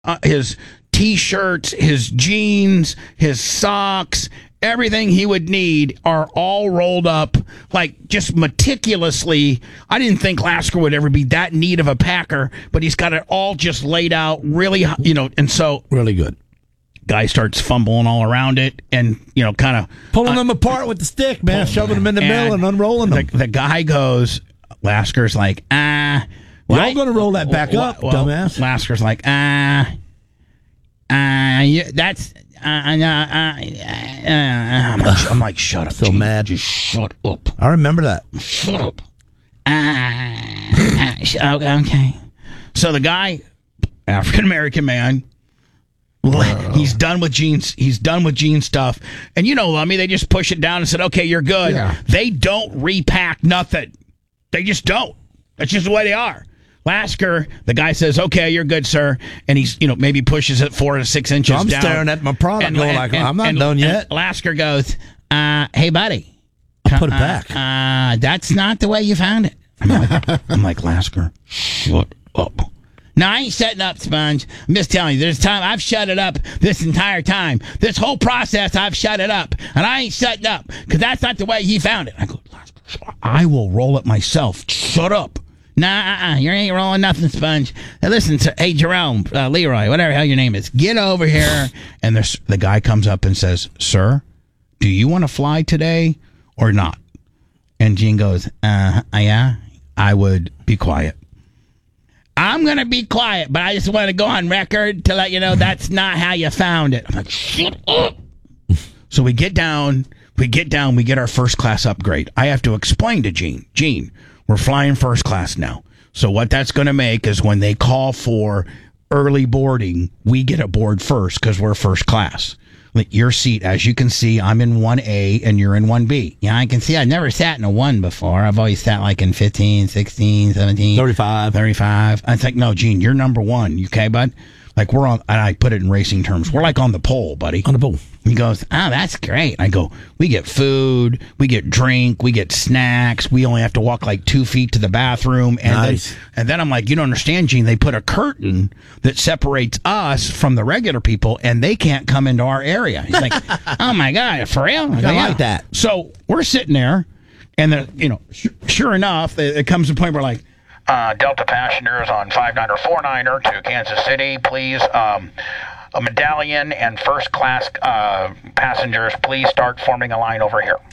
his T-shirts, his jeans, his socks, everything he would need are all rolled up, like just meticulously. I didn't think Lasker would ever be that neat of a packer, but he's got it all just laid out really, and so. Really good. Guy starts fumbling all around it and, kind of. Pulling them apart with the stick, man, shoving them in the mill and unrolling them. The guy goes, Lasker's like, Y'all going to roll that back up, dumbass. Lasker's like, that's, I'm like, shut up. So Gene. mad. Just shut up. I remember that. Shut up. Okay. So the guy, African-American man, he's done with Gene's. He's done with Gene's stuff. And they just push it down and said, okay, you're good. Yeah. They don't repack nothing. They just don't. That's just the way they are. Lasker, the guy says, okay, you're good, sir. And he's, maybe pushes it 4 to 6 inches I'm down. staring at my product going like, I'm not done yet. Lasker goes, hey, buddy. I'll put it back. That's not the way you found it. I'm like, Lasker, shut up. No, I ain't setting up, Sponge. I'm just telling you, there's time I've shut it up this entire time. This whole process, I've shut it up. And I ain't shutting up because that's not the way he found it. I go, I will roll it myself. Shut up. Nah, you ain't rolling nothing, Sponge. Now listen, hey, Jerome, Leroy, whatever the hell your name is, get over here. And the guy comes up and says, sir, do you want to fly today or not? And Gene goes, yeah, I would be quiet. I'm going to be quiet, but I just want to go on record to let you know that's not how you found it. I'm like, shut up. So we get down, we get our first class upgrade. I have to explain to Gene, we're flying first class now. So what that's going to make is when they call for early boarding, we get aboard first because we're first class. Like your seat, as you can see, I'm in 1A and you're in 1B. Yeah, I can see. I've never sat in a 1 before. I've always sat like in 15, 16, 17. 35. I think, no, Gene, you're number 1. You okay, bud? Like we're on, and I put it in racing terms. We're like on the pole, buddy. On the pole. He goes, that's great. I go, we get food, we get drink, we get snacks. We only have to walk like 2 feet to the bathroom. And nice. Then I'm like, you don't understand, Gene. They put a curtain that separates us from the regular people, and they can't come into our area. He's like, oh my God, for real? I like that. So we're sitting there, and sure enough, it comes to a point where like, Delta passengers on 59er 49er to Kansas City, please. A medallion and first class passengers, please start forming a line over here.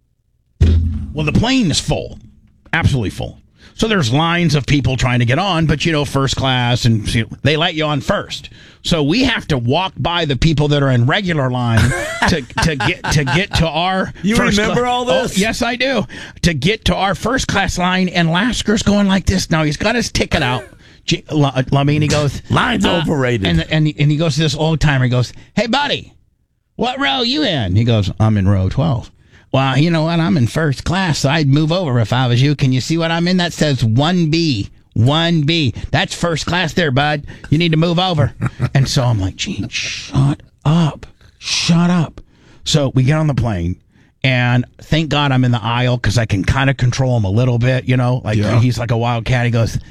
Well, the plane is full, absolutely full. So there's lines of people trying to get on, but first class, and they let you on first. So we have to walk by the people that are in regular line to get to our. You first remember all this? Oh, yes, I do. To get to our first class line, and Lasker's going like this. Now he's got his ticket out. Lamine, he goes, line's overrated. And he goes to this old timer. He goes, hey, buddy, what row you in? He goes, I'm in row 12. Well, you know what? I'm in first class, so I'd move over if I was you. Can you see what I'm in? That says 1B. 1B. That's first class there, bud. You need to move over. And so I'm like, Gene, shut up. Shut up. So we get on the plane. And thank God I'm in the aisle because I can kind of control him a little bit, He's like a wildcat. He goes,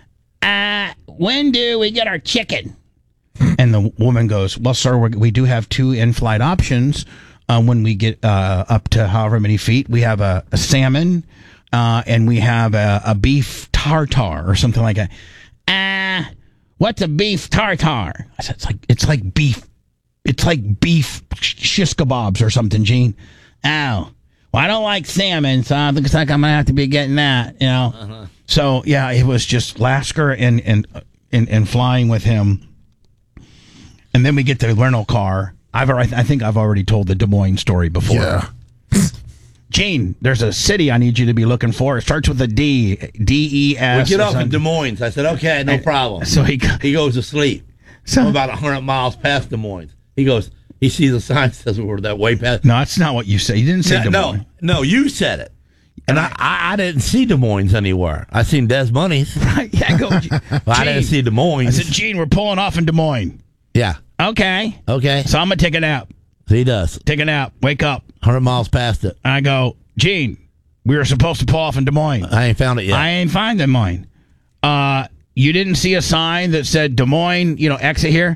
when do we get our chicken? And the woman goes, well, sir, we do have 2 in-flight options. When we get up to however many feet, we have a salmon and we have a beef tartare or something like that. What's a beef tartare? I said, it's like beef shish kebabs or something, Gene. Oh, well, I don't like salmon, so I looks like I'm gonna have to be getting that, Uh-huh. So yeah, it was just Lasker and flying with him, and then we get the rental car. I think I've already told the Des Moines story before. Yeah. Gene, there's a city I need you to be looking for. It starts with a D. D-E-S. We get off in Des Moines. I said, okay, no problem. So he goes to sleep. So I'm about 100 miles past Des Moines. He sees a sign that says we're that way past. No, that's not what you said. You didn't say Des Moines. No, you said it. And I didn't see Des Moines anywhere. I seen Des Moines. Right. Yeah, I didn't see Des Moines. I said, Gene, we're pulling off in Des Moines. Yeah. Okay. So I'm going to take a nap. He does. Take a nap. Wake up. 100 miles past it. I go, Gene, we were supposed to pull off in Des Moines. I ain't found it yet. I ain't find Des Moines. You didn't see a sign that said Des Moines, exit here?